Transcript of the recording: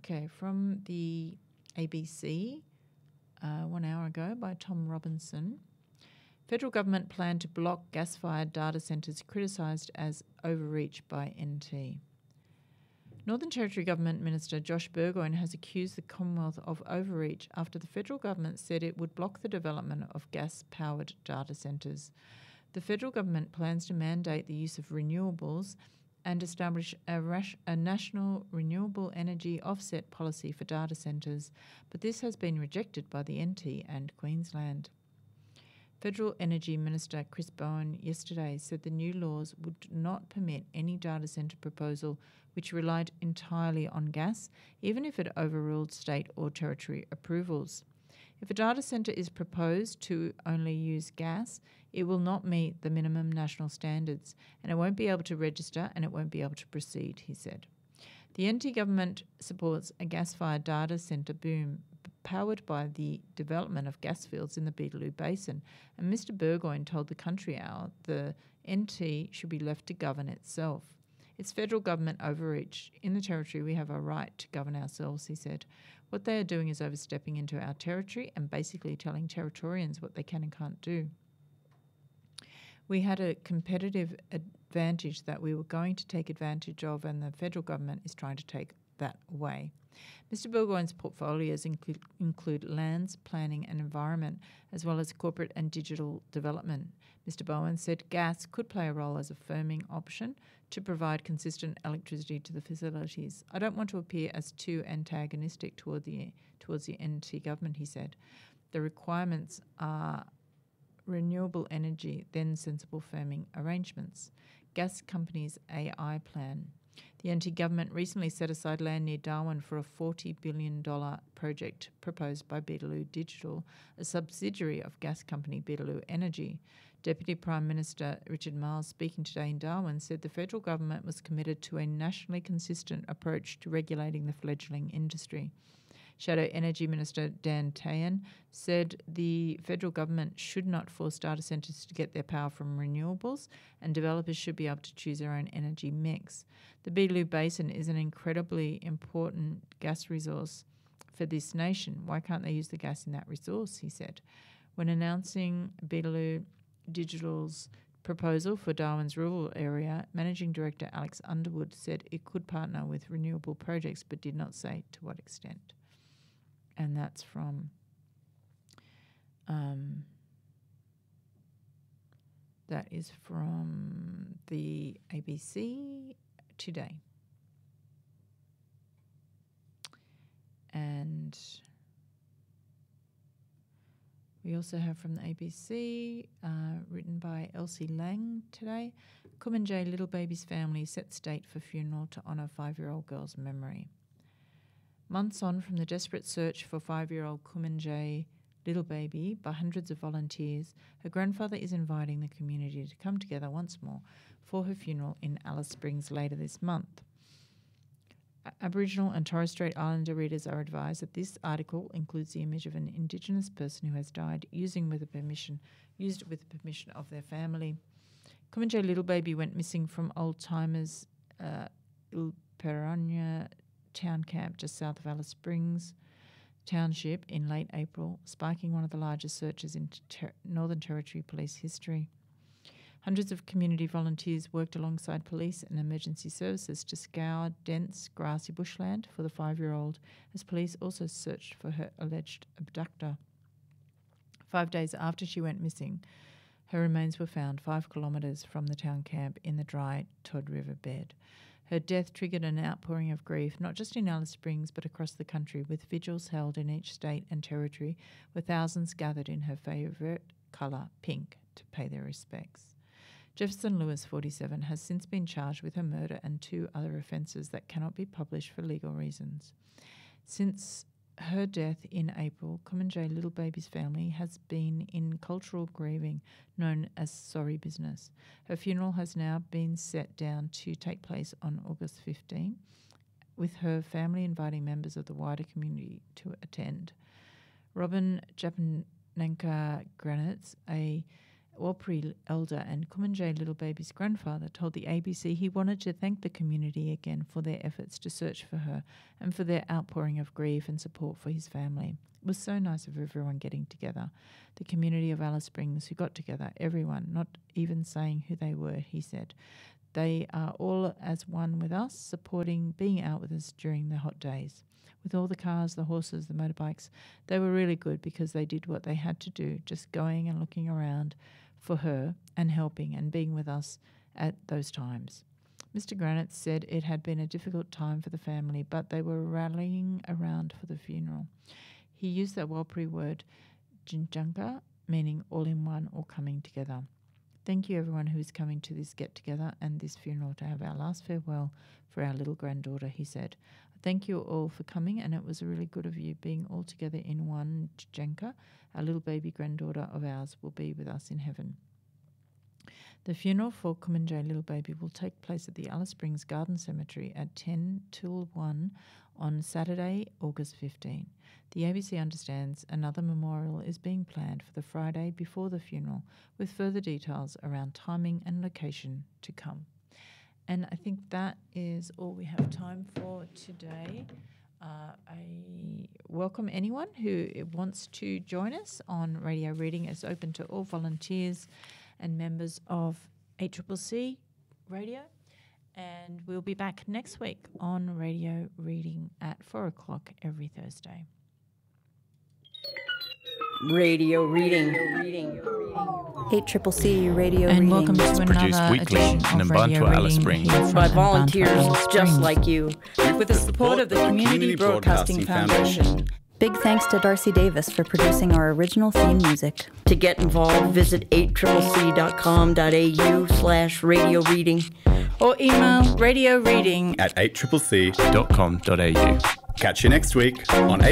Okay, from the ABC 1 hour ago by Tom Robinson. Federal government plan to block gas-fired data centres criticised as overreach by NT. Northern Territory Government Minister Josh Burgoyne has accused the Commonwealth of overreach after the federal government said it would block the development of gas-powered data centres. The federal government plans to mandate the use of renewables and establish a national renewable energy offset policy for data centres, but this has been rejected by the NT and Queensland. Federal Energy Minister Chris Bowen yesterday said the new laws would not permit any data centre proposal which relied entirely on gas, even if it overruled state or territory approvals. If a data centre is proposed to only use gas, it will not meet the minimum national standards, and it won't be able to register and it won't be able to proceed, he said. The NT government supports a gas-fired data centre boom powered by the development of gas fields in the Beetaloo Basin, and Mr Burgoyne told the Country Hour the NT should be left to govern itself. It's federal government overreach. In the territory we have a right to govern ourselves, he said. What they are doing is overstepping into our territory and basically telling Territorians what they can and can't do. We had a competitive advantage that we were going to take advantage of, and the federal government is trying to take that away. Mr Burgoyne's portfolios include lands, planning and environment, as well as corporate and digital development. Mr Bowen said gas could play a role as a firming option to provide consistent electricity to the facilities. I don't want to appear as too antagonistic towards the NT government, he said. The requirements are renewable energy, then sensible firming arrangements. Gas companies' AI plan. The NT government recently set aside land near Darwin for a $40 billion project proposed by Beetaloo Digital, a subsidiary of gas company Beetaloo Energy. Deputy Prime Minister Richard Marles, speaking today in Darwin, said the federal government was committed to a nationally consistent approach to regulating the fledgling industry. Shadow Energy Minister Dan Tehan said the federal government should not force data centres to get their power from renewables, and developers should be able to choose their own energy mix. The Beetaloo Basin is an incredibly important gas resource for this nation. Why can't they use the gas in that resource, he said. When announcing Beetaloo Digital's proposal for Darwin's rural area, Managing Director Alex Underwood said it could partner with renewable projects but did not say to what extent. And that's from that is from the ABC today. And we also have from the ABC, written by Elsie Lang today, Kumanjay Little Baby's family sets date for funeral to honour 5-year-old girl's memory. Months on from the desperate search for 5-year-old Kumanjay Little Baby by hundreds of volunteers, her grandfather is inviting the community to come together once more for her funeral in Alice Springs later this month. Aboriginal and Torres Strait Islander readers are advised that this article includes the image of an Indigenous person who has died used with the permission of their family. Kumanjay Little Baby went missing from Old Timers Ilperanya town camp just south of Alice Springs Township in late April, sparking one of the largest searches in Northern Territory police history. Hundreds of community volunteers worked alongside police and emergency services to scour dense, grassy bushland for the 5-year-old, as police also searched for her alleged abductor. 5 days after she went missing, her remains were found 5 kilometres from the town camp in the dry Todd River bed. Her death triggered an outpouring of grief, not just in Alice Springs but across the country, with vigils held in each state and territory, where thousands gathered in her favourite colour, pink, to pay their respects. Jefferson Lewis, 47, has since been charged with her murder and 2 other offences that cannot be published for legal reasons. Since her death in April, Kumanjay Little Baby's family has been in cultural grieving known as sorry business. Her funeral has now been set down to take place on August 15, with her family inviting members of the wider community to attend. Robin Japanenka Granitz, a Warlpiri elder and Kumanjay little baby's grandfather told the ABC he wanted to thank the community again for their efforts to search for her and for their outpouring of grief and support for his family. It was so nice of everyone getting together. The community of Alice Springs who got together, everyone, not even saying who they were, he said. They are all as one with us, supporting being out with us during the hot days. With all the cars, the horses, the motorbikes, they were really good because they did what they had to do, just going and looking around for her and helping and being with us at those times. Mr. Granite said it had been a difficult time for the family, but they were rallying around for the funeral. He used that Warlpiri word, Jinjunga, meaning all in one or coming together. Thank you everyone who is coming to this get-together and this funeral to have our last farewell for our little granddaughter, he said. Thank you all for coming, and it was really good of you being all together in one. Janka, our little baby granddaughter of ours, will be with us in heaven. The funeral for Kumanjay little baby will take place at the Alice Springs Garden Cemetery at 10 till 1 on Saturday, August 15. The ABC understands another memorial is being planned for the Friday before the funeral, with further details around timing and location to come. And I think that is all we have time for today. I welcome anyone who wants to join us on Radio Reading. It's open to all volunteers and members of ACCC Radio. And we'll be back next week on Radio Reading at 4 o'clock every Thursday. Radio Reading. ACCC Radio And Reading. welcome to another produced weekly edition in of Mbantua, Radio Alice Reading Springs. here from By Mbantua, volunteers Alice just Springs. like you, with the support of the Community Broadcasting Foundation. Big thanks to Darcy Davis for producing our original theme music. To get involved, visit accc.com.au/radio reading or email radioreading at 8CCC.com.au. .com.au. Catch you next week on